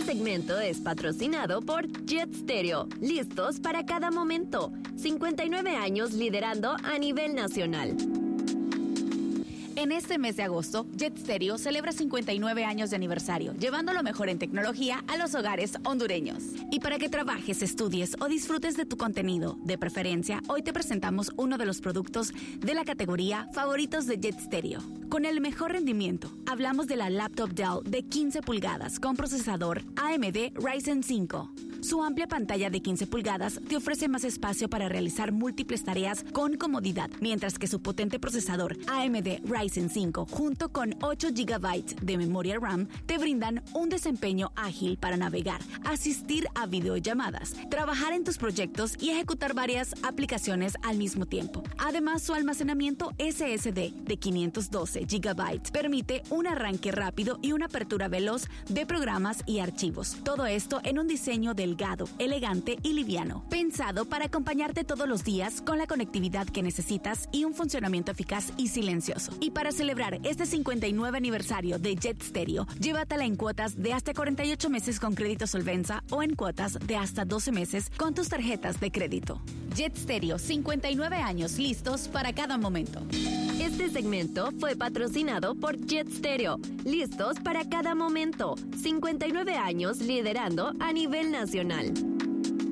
segmento es patrocinado por Jet Stereo. Listos para cada momento. 59 años liderando a nivel nacional. En este mes de agosto, Jet Stereo celebra 59 años de aniversario, llevando lo mejor en tecnología a los hogares hondureños. Y para que trabajes, estudies o disfrutes de tu contenido, de preferencia, hoy te presentamos uno de los productos de la categoría Favoritos de Jet Stereo. Con el mejor rendimiento, hablamos de la laptop Dell de 15 pulgadas con procesador AMD Ryzen 5. Su amplia pantalla de 15 pulgadas te ofrece más espacio para realizar múltiples tareas con comodidad, mientras que su potente procesador AMD Ryzen 5 junto con 8 GB de memoria RAM te brindan un desempeño ágil para navegar, asistir a videollamadas, trabajar en tus proyectos y ejecutar varias aplicaciones al mismo tiempo. Además, su almacenamiento SSD de 512 GB permite un arranque rápido y una apertura veloz de programas y archivos. Todo esto en un diseño delgado, elegante y liviano, pensado para acompañarte todos los días con la conectividad que necesitas y un funcionamiento eficaz y silencioso. Y para celebrar este 59 aniversario de Jet Stereo, llévatela en cuotas de hasta 48 meses con crédito Solvenza o en cuotas de hasta 12 meses con tus tarjetas de crédito. Jet Stereo, 59 años listos para cada momento. Este segmento fue patrocinado por Jet Stereo. Listos para cada momento. 59 años liderando a nivel nacional.